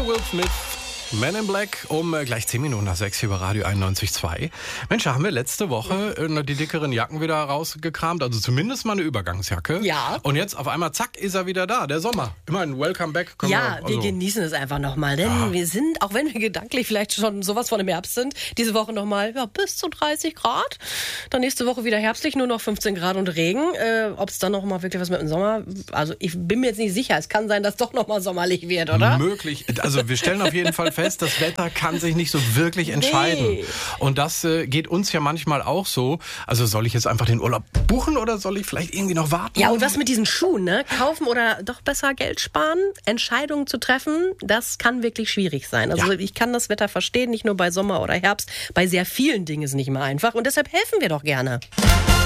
Will Smith, Men in Black, gleich 10 Minuten nach 6 hier bei Radio 91.2. Mensch, da haben wir letzte Woche die dickeren Jacken wieder rausgekramt, also zumindest mal eine Übergangsjacke. Ja. Und jetzt auf einmal, zack, ist er wieder da, der Sommer. Immerhin, welcome back. Wir genießen es einfach nochmal, denn wir sind, auch wenn wir gedanklich vielleicht schon sowas von im Herbst sind, diese Woche nochmal bis zu 30 Grad. Dann nächste Woche wieder herbstlich, nur noch 15 Grad und Regen. Ob es dann nochmal wirklich was mit dem Sommer, also ich bin mir jetzt nicht sicher, es kann sein, dass doch nochmal sommerlich wird, oder? Möglich, also wir stellen auf jeden Fall fest, das Wetter kann sich nicht so wirklich entscheiden. Nee. Und das geht uns ja manchmal auch so. Also soll ich jetzt einfach den Urlaub buchen oder soll ich vielleicht irgendwie noch warten? Ja, und was mit diesen Schuhen, ne? Kaufen oder doch besser Geld sparen? Entscheidungen zu treffen, das kann wirklich schwierig sein. Also ich kann das Wetter verstehen, nicht nur bei Sommer oder Herbst. Bei sehr vielen Dingen ist es nicht mehr einfach. Und deshalb helfen wir doch gerne.